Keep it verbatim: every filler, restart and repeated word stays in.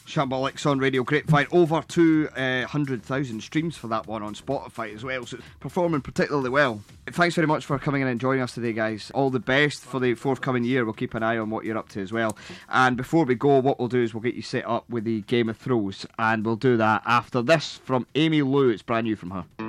Shambolics on Radio Grapevine. Over two hundred thousand streams for that one on Spotify as well, so it's performing particularly well. Thanks very much for coming in and joining us today, guys. All the best for the forthcoming year. We'll keep an eye on what you're up to as well. And before we go, what we'll do is we'll get you set up with the Game of Throws, and we'll do that after this from Amy Lou. It's brand new from her.